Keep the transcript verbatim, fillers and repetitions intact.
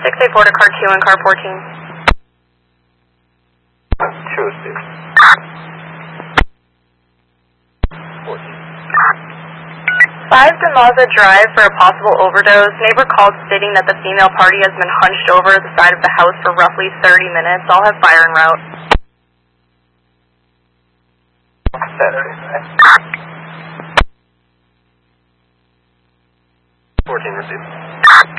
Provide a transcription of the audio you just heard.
six eight four to car two and car fourteen. two oh six. fourteen. five Demaza Drive for a possible overdose. Neighbor called stating that the female party has been hunched over the side of the house for roughly thirty minutes. I'll have fire en route. fourteen received.